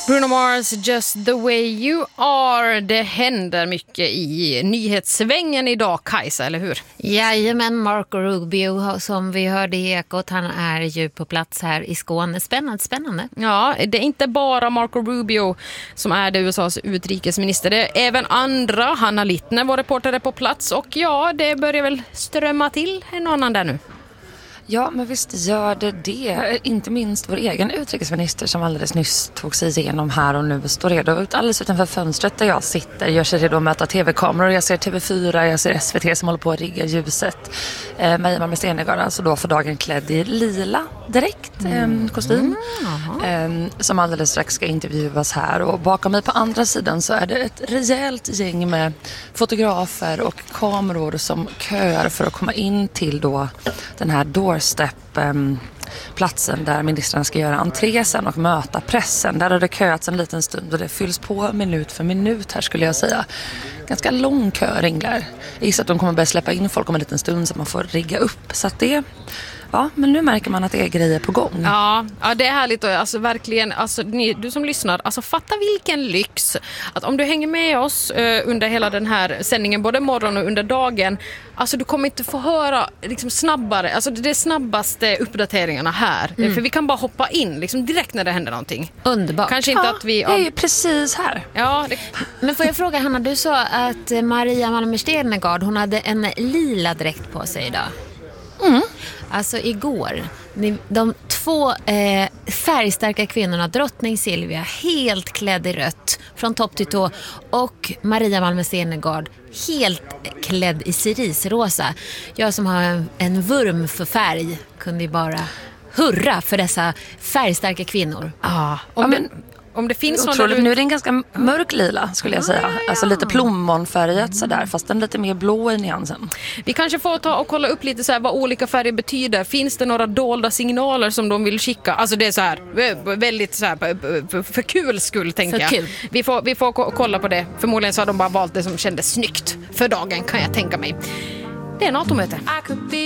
Bruno Mars, Just the way you are. Det händer mycket i nyhetssvängen idag, Kajsa, eller hur? Jajamän, Marco Rubio som vi hörde i Ekot, han är ju på plats här i Skåne. Spännande. Ja, det är inte bara Marco Rubio som är det USAs utrikesminister. Det är även andra. Hanna Littner, vår reporter, på plats. Och ja, det börjar väl strömma till en annan där nu. Ja, men visst gör det. Inte minst vår egen utrikesminister som alldeles nyss tog sig igenom här och nu står redo alldeles utanför fönstret där jag sitter. Gör sig redo att möta tv-kameror. Jag ser TV4, jag ser SVT som håller på att rigga ljuset. Maja Malmö Stenergard, alltså då för dagen klädd i lila direkt kostym. Som alldeles strax ska intervjuas här. Och bakom mig på andra sidan så är det ett rejält gäng med fotografer och kameror som köar för att komma in till då den här platsen där ministrarna ska göra entré sen och möta pressen. Där har det köats en liten stund och det fylls på minut för minut här, skulle jag säga. Ganska lång kö ringlar. Jag gissar att de kommer börja släppa in folk om en liten stund så man får rigga upp. Så att det... Ja, men nu märker man att det är grejer på gång. Ja, det är härligt. Alltså verkligen, alltså, du som lyssnar, alltså fatta vilken lyx. Att om du hänger med oss under hela den här sändningen, både morgon och under dagen, alltså du kommer inte få höra liksom snabbare, alltså det är snabbaste uppdateringarna här. För vi kan bara hoppa in liksom direkt när det händer någonting. Underbart. Kanske inte att vi... Jag är ju precis här. Ja, Men får jag fråga, Hanna, du sa att Maria Malmö Stenergard, hon hade en lila dräkt på sig idag. Alltså igår, de två färgstarka kvinnorna, drottning Silvia helt klädd i rött från topp till tå, och Maria Malmö Stenergard helt klädd i cerisrosa. Jag som har en vurm för färg kunde ju bara hurra för dessa färgstarka kvinnor. Om det finns otroligt. Nu är det en ganska mörk lila, skulle jag säga. Alltså lite plommonfärgat sådär, fast den liter mer blå i nyansen. Vi kanske får ta och kolla upp lite så här vad olika färger betyder. Finns det några dolda signaler som de vill skicka? Alltså det är så här väldigt så här för kul skull, tänker jag. Kul. Vi får kolla på det. Förmodligen så har de bara valt det som kändes snyggt för dagen, kan jag tänka mig. Det är NATO-möte.